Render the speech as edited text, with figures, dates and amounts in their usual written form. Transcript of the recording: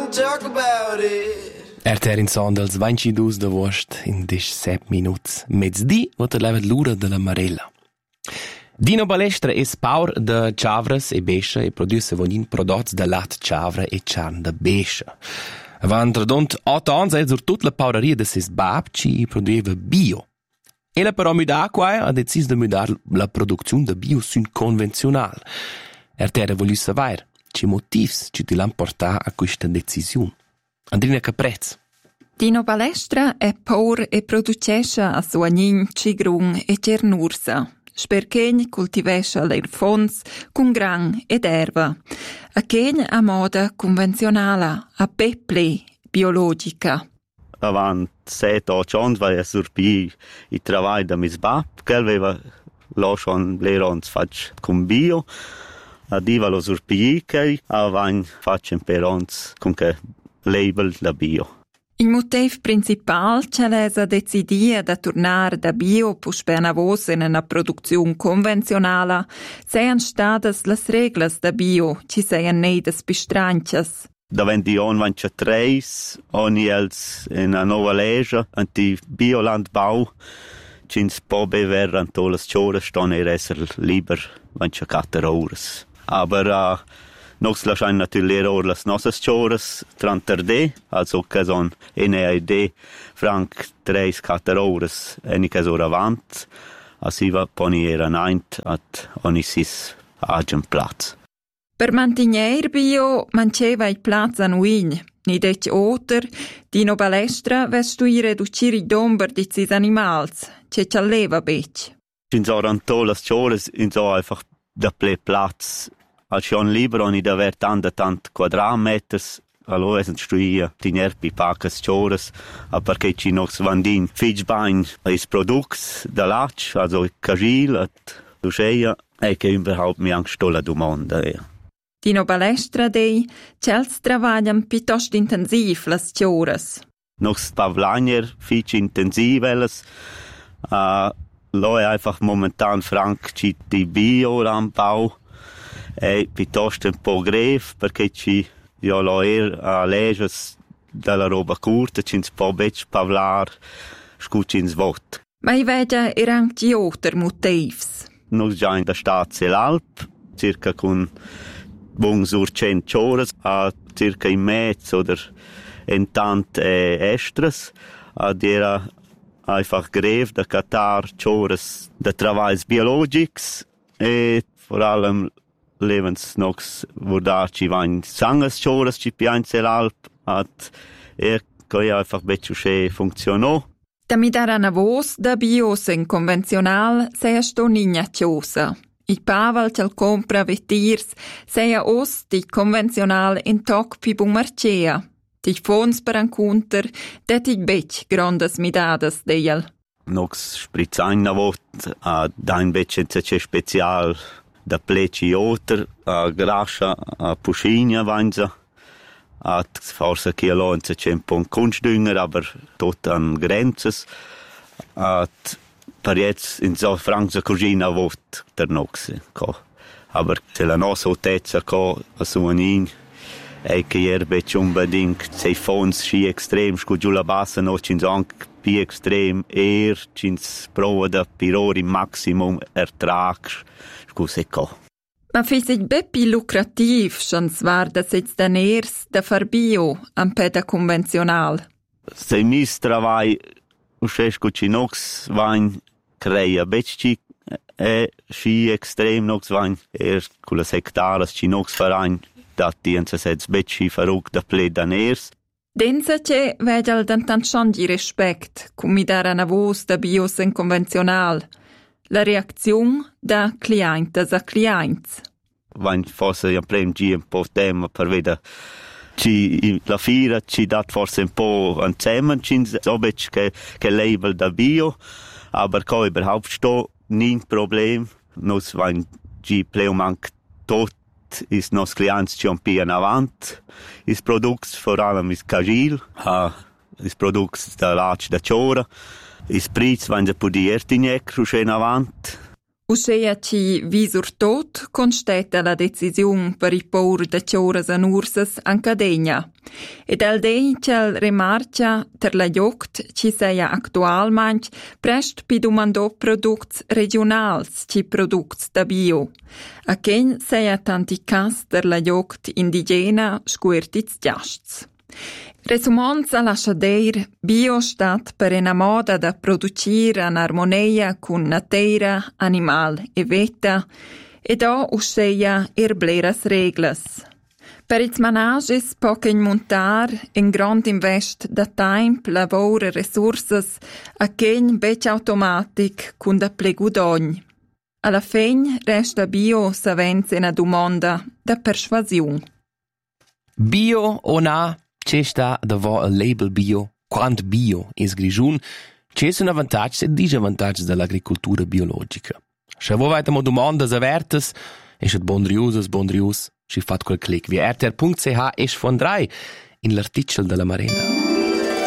talk about it. In son dels 22 d'agost in 17 minuts. Mezzdi, vota leva l'ura della Marella. Dino Balestra es paur de chavras e bescia e produce vonin prodots de lat chavra e charn de bescia. Avant redont 8 ans è sur tut la paureria de ses bab ci produeva bio. Ella però muda qua ha decis de mudar la produzione de bio sun convencional. Terra voglio savoir ci motivs ci ti l'han portà a questa decisione. Andrina Caprez. Dino Balestra è paur e producesce a suagnin, cigrun e cernursa. Sperchegn cultivesce l'erfons con gran ed erva. A chegn a moda convenzionale, a peple biologica. Avant 7-8 ans vai a surpi il travail da mis bab, che aveva lasciato l'erons fac con bio, adiva lo surpi che avain facen perons con che label da bio. Il motiv principal c'è l'esa decidia da tornar da bio pus per navos in una produzione convenzionale sean stadas las reglas da bio ci sean neidas bistranchas. Da 20 anni, 23, ogni els in una nuova legge anti-biolandbau cins pobe verran tolas chores ston esser lieber 24 horas. Aber Nox lascian natürlich auch las nossas chores 30D, also che son NAD franc 3-4 horas enicas ora avant, asi va poniera naint at onisis agen platz. Per mantenere bio manceva il platz an uign, ni dec oter, Dino Balestra vestu i reducir i domber di cis animals, ce c'alleva bec. In so rantolas chores, in so einfach da ple platz. Als schon lieber oni da ver tant quadratmeters, allo es stuia tinerpi pacas chores, a perché ci nox vandin fitchbain is products da lach, also cagil at luceia, e che überhaupt mi angstola du monda. Dino Balestra dei, cels travaglian piuttosto intensiv las chores. Nox pavlanier fitch intensivelas, lo è einfach momentan franc ci di bio-landbau, è piuttosto un po' greve perché ci lo a leges della roba curta ci un po' bec pavlar scucins vot. Ma I vede anche otter motivs. Noi già in da Staatsel-Alp, circa con buonsur 100 horas, a circa in mezzo oder in tant estras, ad era einfach greve da Katar horas da travais biologics e vor allem levens nox vordaci vain sangas choras ci pianze l'Alp at coi einfach becciusche funzionò. Da mi dara na vos da biosen convencional seia sto nigna chiosa. I paval c'al compra vetirs seia os di convencional in toc pi bun marcea. Ti fons per ankunter det I bec grandes midadas deial. Nox spritzain na vot a dain beccenza c'è special da pleci oter, a grascia, a puscinia vanza, a forse che allonza c'è un po' un Kunstdünger, aber tot an Grenzes, at per jetzt in so Franksa cugina vot der noxe, co. Aber se la nossa otezza co a suanin, e che bec unbedingt sei fons schi extrem, scu giù la bassa no cins anche pi extrem cins prova da pirori maximum ertrag, secco. Ma fisic beppi lucrativ schans war da sitz da ners da far bio am peda convencional. Se mis travai uscesco ci nox vain crea becci e sci extrem nox vain culas hectaras ci nox farain dat dienza sets becci farug da ple da ners. Densa che vedel dantan di respect cum mi dara na vos da bio sen convencional. La reazione da clientes a clients. Vain forse ja prem gi un po' tema per veda la fira ci dat forse un po' anzemen cins obec che label da bio, aber ko überhaupt sto nin problem. Nos vain gi pleumank tot is nos clients ci un pi in avant. Is products vor allem is cagil, is products da lach da chora. Is prits vain da pudier tinec rusce in avant. Uscea ci visur tot constata la decisiun per i paur de cioras anursas an cadegna. Ed al dei cel remarcia ter la jogt ci seia actualmaing prest pi dumandò products regionals ci products da bio. A chen seia tanti cas ter la jogt indigena scuertits giasts. Resumonza lascia dir bio stat per una moda da producir in armonia con natura, animal e veta, e da usceia bleras reglas. Per its manages poca montar in grand invest da temp, lavoro e resources a chen bec automatic con da plegudogn. Alla fin resta bio savenza una domanda da persuasiun. Bio o na? C'è sta davò il label bio, quant bio es grigiun, c'è un avantaggio e disavantaggio dell'agricoltura biologica. Se voi avete domande avertes, es et bondrius, ci fat quel click. Wie rtr.ch es von 3 in l'articolo della Marella.